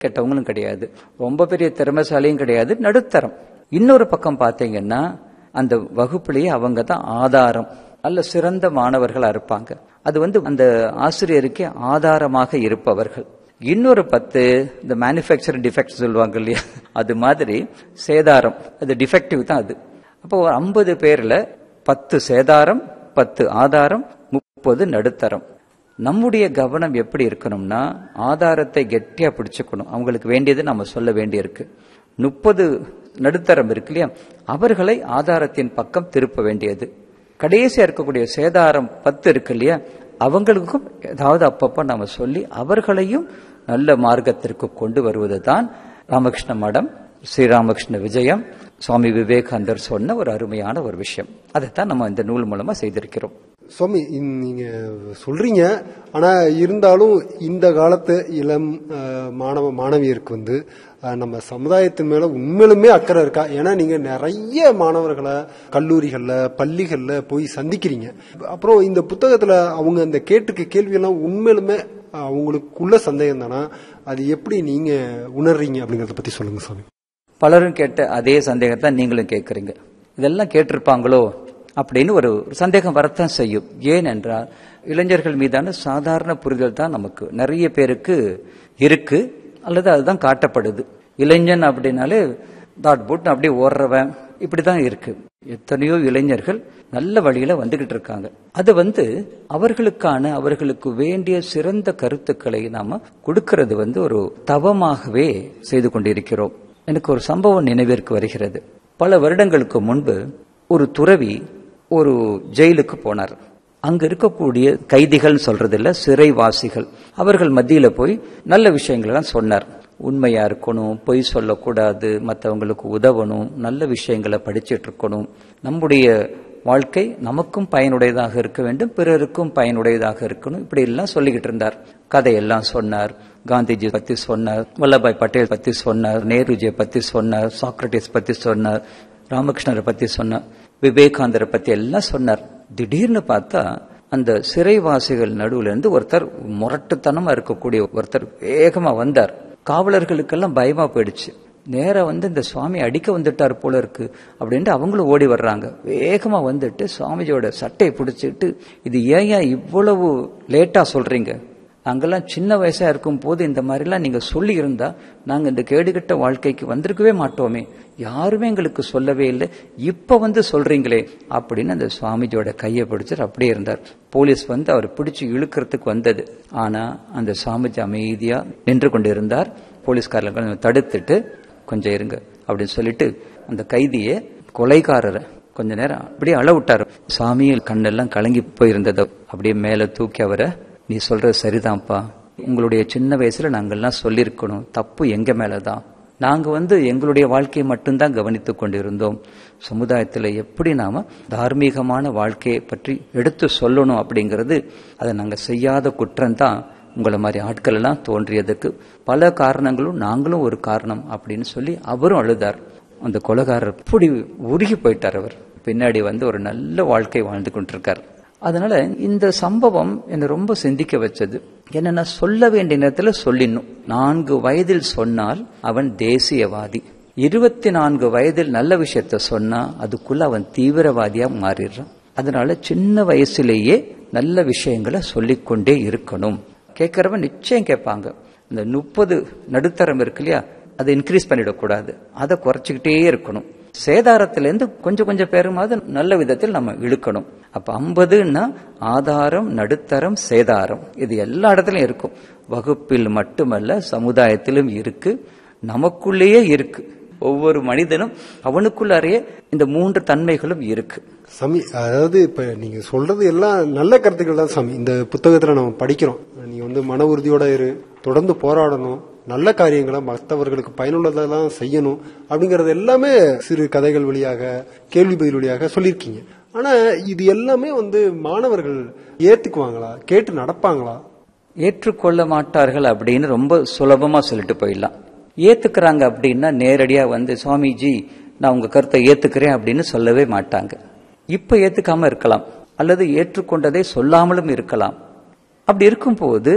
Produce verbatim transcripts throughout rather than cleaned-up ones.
கெட்டவங்களும் கிடையாது, ரொம்ப பெரிய திறமைசாலியும் கிடையாது, நடுத்தரம். இன்னொரு பக்கம் பாத்தீங்கன்னா அந்த வகுப்புலயே அவங்க தான் ஆதாரம், நல்ல சிறந்த மாணவர்களா இருப்பாங்க. அது வந்து அந்த ஆசிரியருக்கே ஆதாரமாக இருப்பவர்கள். இன்னொரு பத்து இந்த மேனுஃபேக்சர் டிஃபெக்ட் சொல்லுவாங்க இல்லையா, அது மாதிரி சேதாரம், அது டிஃபெக்டிவ் தான் அது. அப்போ ஒரு ஐம்பது பேர்ல பத்து சேதாரம், பத்து ஆதாரம், முப்பது நடுத்தரம். நம்முடைய கவனம் எப்படி இருக்கணும்னா ஆதாரத்தை கெட்டியா பிடிச்சுக்கணும், அவங்களுக்கு வேண்டியது நம்ம சொல்ல வேண்டியிருக்கு. முப்பது நடுத்தரம் இருக்கு இல்லையா, அவர்களை ஆதாரத்தின் பக்கம் திருப்ப வேண்டியது. கடைசியா இருக்கக்கூடிய சேதாரம் பத்து இருக்கு இல்லையா, அவங்களுக்கும் ஏதாவது அப்பப்ப நம்ம சொல்லி அவர்களையும் நல்ல மார்க்கத்திற்கு கொண்டு வருவது தான் ராமகிருஷ்ண மடம், ஸ்ரீராமகிருஷ்ண விஜயம், சுவாமி விவேகானந்தர் சொன்ன ஒரு அருமையான ஒரு விஷயம். அதைத்தான் நம்ம இந்த நூல் மூலமா செய்திருக்கிறோம். சுவாமி, நீங்க சொல்றீங்க, ஆனா இருந்தாலும் இந்த காலத்து இளம் மாணவ மாணவியருக்கு வந்து நம்ம சமுதாயத்தின் மேல உண்மையிலுமே அக்கறை இருக்கா? ஏன்னா நீங்க நிறைய மாணவர்களை கல்லூரிகள்ல பள்ளிகள்ல போய் சந்திக்கிறீங்க. அப்புறம் இந்த புத்தகத்துல அவங்க அந்த கேட்டுக்க கேள்வி எல்லாம் உண்மையிலுமே அவங்களுக்குள்ள சந்தேகம் தானா, அது எப்படி நீங்க உணர்றீங்க அப்படிங்கறத பத்தி சொல்லுங்க சுவாமி. பலரும் கேட்ட அதே சந்தேகத்தை நீங்களும் கேட்கறீங்க. இதெல்லாம் கேட்டிருப்பாங்களோ அப்படின்னு ஒரு சந்தேகம் வரத்தான் செய்யும். ஏனென்றால் இளைஞர்கள் மீதான சாதாரண புரிதல் தான் நமக்கு நிறைய பேருக்கு இருக்கு, அல்லது அதுதான் காட்டப்படுது. இளைஞன் அப்படின்னாலே தாட் போட்டு அப்படியே ஓடுறவன் இப்படிதான் இருக்கு. எத்தனையோ இளைஞர்கள் நல்ல வழியில வந்துகிட்டு இருக்காங்க. அது வந்து அவர்களுக்கான அவர்களுக்கு வேண்டிய சிறந்த கருத்துக்களை நாம கொடுக்கிறது வந்து ஒரு தவமாகவே செய்து கொண்டிருக்கிறோம். எனக்கு ஒரு சம்பவம் நினைவிற்கு வருகிறது. பல வருடங்களுக்கு முன்பு ஒரு துறவி ஒரு ஜெயிலுக்கு போனார். அங்க இருக்கக்கூடிய கைதிகள் சொல்றது இல்ல, சிறைவாசிகள், அவர்கள் மத்தியில போய் நல்ல விஷயங்கள் எல்லாம் சொன்னார். உண்மையா இருக்கணும், பொய் சொல்லக்கூடாது, மற்றவங்களுக்கு உதவணும், நல்ல விஷயங்களை படிச்சுட்டு இருக்கணும், நம்முடைய வாழ்க்கை நமக்கும் பயனுடையதாக இருக்க வேண்டும், பிறருக்கும் பயனுடையதாக இருக்கணும், இப்படி எல்லாம் சொல்லிக்கிட்டு இருந்தார். கதையெல்லாம் சொன்னார். காந்திஜி பத்தி சொன்னார், வல்லபாய் பட்டேல் பத்தி சொன்னார், நேருஜியை பத்தி சொன்னார், சாக்ரட்டிஸ் பத்தி சொன்னார், ராமகிருஷ்ணரை பத்தி சொன்னார், விவேகானந்தரை பத்தி எல்லாம் சொன்னார். திடீர்னு பார்த்தா அந்த சிறைவாசிகள் நடுவுல இருந்து ஒருத்தர், முரட்டுத்தனமா இருக்கக்கூடிய ஒருத்தர் வேகமா வந்தார். காவலர்களுக்கெல்லாம் பயமா போயிடுச்சு. நேரா வந்து இந்த சுவாமி அடிக்க வந்துட்டார் போல இருக்கு அப்படின்ட்டு அவங்களும் ஓடி வர்றாங்க. வேகமா வந்துட்டு சுவாமிஜியோட சட்டையை பிடிச்சிட்டு, இது ஏன் இவ்வளவு லேட்டா சொல்றீங்க, நாங்கெல்லாம் சின்ன வயசா இருக்கும் போது இந்த மாதிரி எல்லாம் நீங்க சொல்லி இருந்தா நாங்க இந்த கேடுகட்ட வாழ்க்கைக்கு வந்திருக்கவே மாட்டோமே, யாருமே எங்களுக்கு சொல்லவே இல்லை, இப்ப வந்து சொல்றீங்களே அப்படின்னு அந்த சுவாமிஜியோட கையை பிடிச்சிட்டு அப்படியே இருந்தார். போலீஸ் வந்து அவர் பிடிச்சு இழுக்கிறதுக்கு வந்தது. ஆனா அந்த சுவாமிஜி அமைதியா நின்று கொண்டு இருந்தார். போலீஸ்காரர்கள் தடுத்துட்டு கொஞ்சம் இருங்க அப்படின்னு சொல்லிட்டு அந்த கைதியை, கொலைகாரரை கொஞ்ச நேரம் அப்படியே அள விட்டாரு. சாமியில் கண்ணெல்லாம் கலங்கி போயிருந்தது. அப்படியே மேல தூக்கி அவரை, நீ சொல்றது சரிதான்ப்பா, உங்களுடைய சின்ன வயசுல நாங்கெல்லாம் சொல்லியிருக்கணும், தப்பு எங்க மேலதான், நாங்க வந்து எங்களுடைய வாழ்க்கையை மட்டும்தான் கவனித்துக் கொண்டிருந்தோம், சமுதாயத்தில் எப்படி நாம தார்மீகமான வாழ்க்கையை பற்றி எடுத்து சொல்லணும் அப்படிங்கிறது அதை நாங்க செய்யாத குற்றம் தான் உங்களை மாதிரி ஆட்கள் எல்லாம் தோன்றியதுக்கு பல காரணங்களும் நாங்களும் ஒரு காரணம் அப்படின்னு சொல்லி அவரும் அழுதார். அந்த கொலைகாரர் இப்படி உருகி போயிட்டார். அவர் பின்னாடி வந்து ஒரு நல்ல வாழ்க்கை வாழ்ந்து கொண்டிருக்கார். அதனால இந்த சம்பவம் என்னை ரொம்ப சிந்திக்க வச்சது. என்னன்னா, சொல்ல வேண்டிய நேரத்தில் சொல்லிடணும். நான்கு வயதில் சொன்னால் அவன் தேசியவாதி, இருபத்தி நான்கு வயதில் நல்ல விஷயத்த சொன்னா அதுக்குள்ள அவன் தீவிரவாதியா மாறிடுறான். அதனால சின்ன வயசுலேயே நல்ல விஷயங்களை சொல்லிக்கொண்டே இருக்கணும். கேட்கறவன் நிச்சயம் கேட்பாங்க. இந்த முப்பது நடுத்தரம் இருக்கு இல்லையா, அதை இன்க்ரீஸ் பண்ணிடக்கூடாது, அதை குறைச்சிக்கிட்டே இருக்கணும். சேதாரத்திலிருந்து கொஞ்சம் கொஞ்சம் பேருமாவது நல்ல விதத்தில் நம்ம இழுக்கணும். அப்ப ஐம்பதுன்னா ஆதாரம், நடுத்தரம், சேதாரம், இது எல்லா இடத்துலயும் இருக்கும். வகுப்பில் மட்டுமல்ல, சமுதாயத்திலும் இருக்கு, நமக்குள்ளேயே இருக்கு. ஒவ்வொரு மனிதனும் அவனுக்குள்ளாரையே இந்த மூன்று தன்மைகளும் இருக்கு. சாமி, அதாவது இப்ப நீங்க சொல்றது எல்லாம் நல்ல கருத்துக்கள் தான் சாமி. இந்த புத்தகத்துல நம்ம படிக்கிறோம், நீங்க வந்து மன உறுதியோட இரு, தொடர்ந்து போராடணும், நல்ல காரியங்களை மற்றவர்களுக்கு பயனுள்ளதெல்லாம் செய்யணும் அப்படிங்கறது எல்லாமே சிறு கதைகள் வழியாக, கேள்வி பதில் வழியாக சொல்லியிருக்கீங்க. ஆனா இது எல்லாமே வந்து மாணவர்கள் ஏத்துக்குவாங்களா, கேட்டு நடப்பாங்களா? ஏற்றுக்கொள்ள மாட்டார்கள் அப்படின்னு ரொம்ப சுலபமா சொல்லிட்டு போயிடலாம். ஏத்துக்கிறாங்க அப்படின்னா நேரடியா வந்து சுவாமிஜி நான் உங்க கருத்தை ஏத்துக்கிறேன் அப்படின்னு சொல்லவே மாட்டாங்க. இப்ப ஏத்துக்காம இருக்கலாம், அல்லது ஏற்றுக்கொண்டதை சொல்லாமலும் இருக்கலாம். அப்படி இருக்கும்போது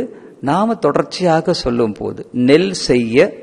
நாம தொடர்ச்சியாக சொல்லும் போது நெல் செய்ய